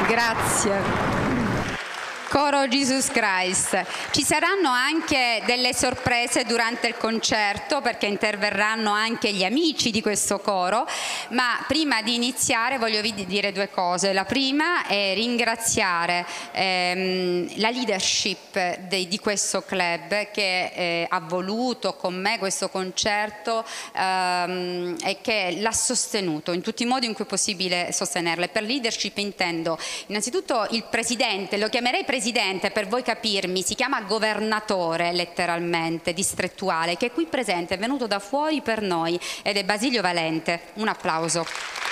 Grazie. Coro Jesus Christ. Ci saranno anche delle sorprese durante il concerto perché interverranno anche gli amici di questo coro, ma prima di iniziare voglio dire due cose. La prima è ringraziare la leadership di questo club che ha voluto con me questo concerto e che l'ha sostenuto in tutti i modi in cui è possibile sostenerlo. E per leadership intendo innanzitutto il presidente, lo chiamerei presidente per voi capirmi, si chiama governatore letteralmente, distrettuale, che è qui presente, è venuto da fuori per noi ed è Basilio Valente. Un applauso.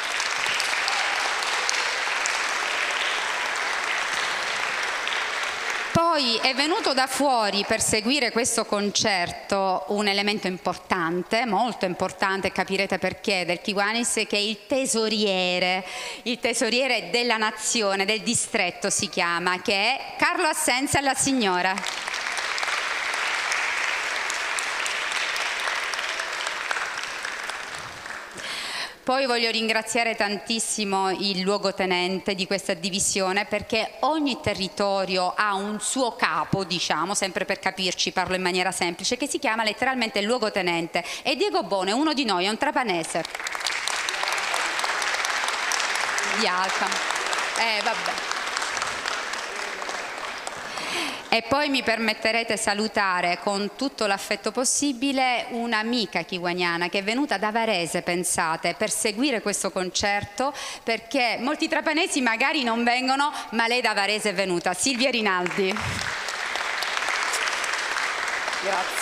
Poi è venuto da fuori per seguire questo concerto un elemento importante, molto importante, capirete perché, del Kiwanis, che è il tesoriere della nazione, del distretto si chiama, che è Carlo Assenza e la signora. Poi voglio ringraziare tantissimo il luogotenente di questa divisione perché ogni territorio ha un suo capo, diciamo, sempre per capirci, parlo in maniera semplice, che si chiama letteralmente il luogotenente. E Diego Bone è uno di noi, è un trapanese. Di Alcamo. Vabbè. E poi mi permetterete salutare con tutto l'affetto possibile un'amica kiwaniana che è venuta da Varese, pensate, per seguire questo concerto, perché molti trapanesi magari non vengono, ma lei da Varese è venuta, Silvia Rinaldi. Grazie.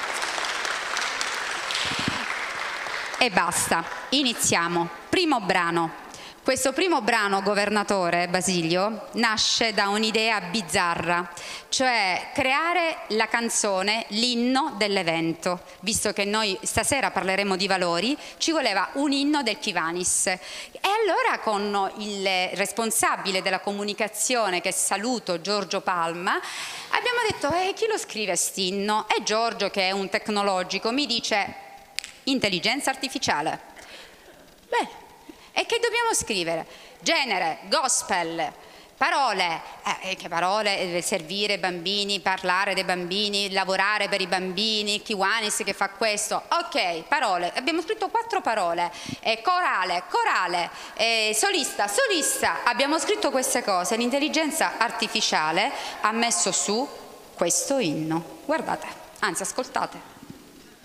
E basta, iniziamo. Primo brano. Questo primo brano, Governatore, Basilio, nasce da un'idea bizzarra, cioè creare la canzone, l'inno dell'evento. Visto che noi stasera parleremo di valori, ci voleva un inno del Kiwanis. E allora con il responsabile della comunicazione, che saluto, Giorgio Palma, abbiamo detto, chi lo scrive st'inno? E Giorgio, che è un tecnologico, mi dice, intelligenza artificiale. Beh, e che dobbiamo scrivere? Genere, gospel, parole. Che parole? Servire bambini, parlare dei bambini, lavorare per i bambini, Kiwanis che fa questo. Ok, parole. Abbiamo scritto 4 parole. Corale, solista, solista. Abbiamo scritto queste cose. L'intelligenza artificiale ha messo su questo inno. Guardate, anzi ascoltate.